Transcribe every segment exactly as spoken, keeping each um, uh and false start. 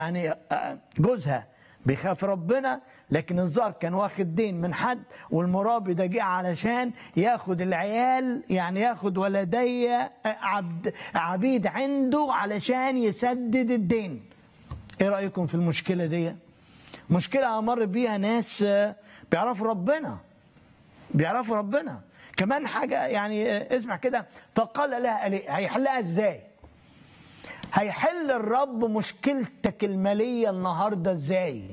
يعني جوزها بيخاف ربنا، لكن الظاهر كان واخد دين من حد، والمرابي ده جه علشان ياخد العيال، يعني ياخد ولدي عبد عبيد عنده علشان يسدد الدين. ايه رأيكم في المشكلة دي؟ مشكلة امر بيها ناس بيعرفوا ربنا بيعرفوا ربنا كمان حاجة، يعني اسمع كده، فقال لها هيحلها ازاي؟ هيحل الرب مشكلتك المالية النهاردة ازاي؟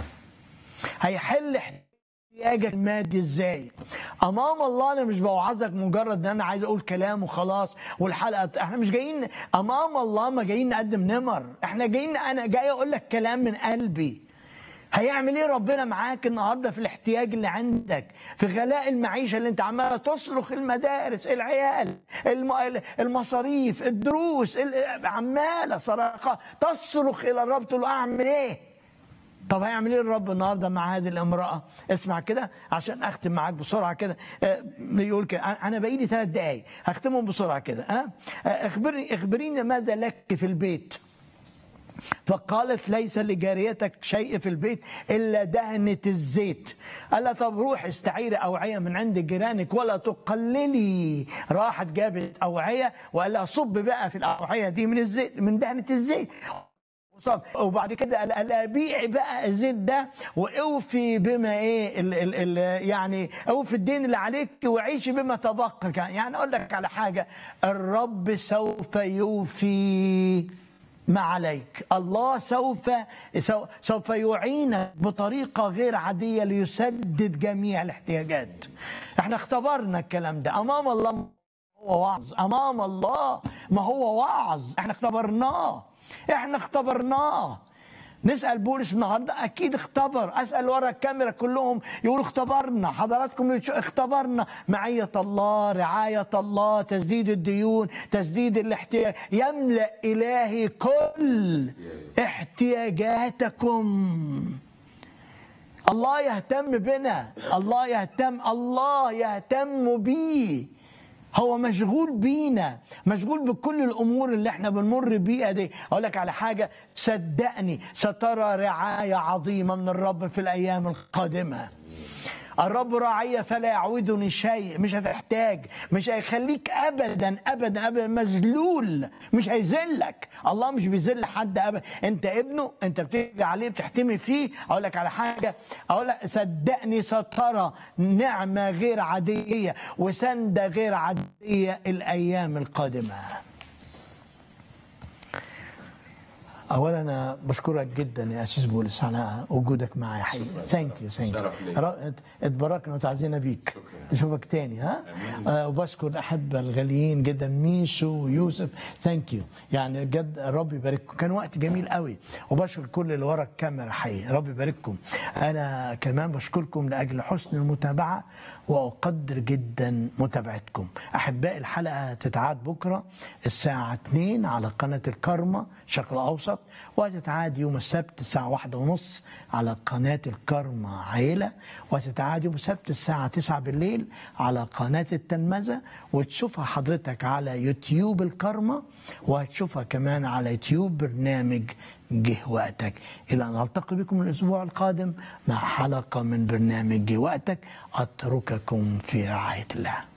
هيحل احتياجك المادي ازاي؟ امام الله انا مش بوعظك مجرد ان انا عايز اقول كلام وخلاص والحلقه، احنا مش جايين امام الله ما جايين نقدم نمر، احنا جايين، انا جاي اقول لك كلام من قلبي. هيعمل ايه ربنا معاك النهارده في الاحتياج اللي عندك، في غلاء المعيشه اللي انت عماله تصرخ، المدارس، العيال، المصاريف، الدروس، عماله صراخه تصرخ الى الرب، تقول له اعمل ايه؟ طب هيعمل ايه الرب النهارده مع هذه الامراه؟ اسمع كده عشان اختم معاك بسرعه كده. يقول كده، انا باقي لي ثلاث دقائق هختمهم بسرعه كده. ها اخبرني اخبريني ماذا لك في البيت؟ فقالت ليس لجاريتك شيء في البيت الا دهنه الزيت. قال لها طب روح استعيري اوعيه من عند جيرانك ولا تقللي. راحت جابت اوعيه وقال لها صب بقى في الاوعيه دي من الزيت، من دهنه الزيت. وبعد كده قال ابيعي بقى الزيت ده واوفي بما ايه ال ال ال يعني اوفي الدين اللي عليك وعيشي بما تبقى. يعني اقول لك على حاجه، الرب سوف يوفي ما عليك. الله سوف سوف يعينك بطريقه غير عاديه ليسدد جميع الاحتياجات. احنا اختبرنا الكلام ده امام الله، هو وعظ امام الله، ما هو وعظ، احنا اختبرناه احنا اختبرناه. نسأل بولس النهارده، اكيد اختبر. اسأل ورا الكاميرا كلهم يقولوا اختبرنا. حضراتكم اختبرنا معية الله، رعاية الله، تسديد الديون، تسديد الاحتياج. يملأ إلهي كل احتياجاتكم. الله يهتم بنا، الله يهتم الله يهتم بيه، هو مشغول بينا، مشغول بكل الامور اللي احنا بنمر بيها دي. اقول لك على حاجه، صدقني سترى رعايه عظيمه من الرب في الايام القادمه. الرب راعية فلا يعودني شيء. مش هتحتاج، مش هيخليك ابدا ابدا ابدا مذلول، مش هيذلك. الله مش بيذل حد ابدا، انت ابنه، انت بتيجي عليه، بتحتمي فيه. اقول لك على حاجه، اقول لك صدقني سترى نعمه غير عاديه وسنده غير عاديه الايام القادمه. اولا انا بشكرك جدا يا اسيس بولس على وجودك معايا حقيقي. ثانك يو ثانك يو اتباركنا وتعزينا بيك. نشوفك تاني. ها آه وبشكر الاحبه الغاليين جدا، ميشو ويوسف، ثانك يو. يعني بجد ربي يبارككم، كان وقت جميل قوي. وبشكر كل اللي ورا الكاميرا حقيقي، ربي يبارككم. انا كمان بشكركم لاجل حسن المتابعه واقدر جدا متابعتكم. احبائي الحلقه تتعاد بكره الساعه اتنين على قناه الكارما شرق الاوسط، وهتتعاد يوم السبت الساعه واحدة ونص على قناه الكارما عيله، وهتتعاد يوم السبت الساعه تسعة بالليل على قناه التلمذه، وتشوفها حضرتك على يوتيوب الكارما، وهتشوفها كمان على يوتيوب برنامج جه وقتك. إلى أن ألتقي بكم الأسبوع القادم مع حلقة من برنامج جه وقتك. أترككم في رعاية الله.